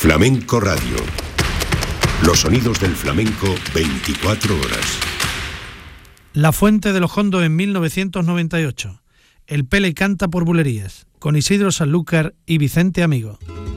Flamenco Radio. Los sonidos del flamenco 24 horas. La Fuente de los Hondos en 1998. El Pele canta por bulerías, con Isidro Sanlúcar y Vicente Amigo.